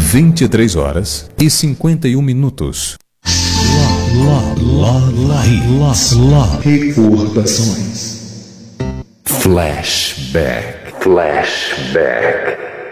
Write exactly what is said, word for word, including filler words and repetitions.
vinte e três horas e cinquenta e um minutos. Recordações. Flashback. Flashback.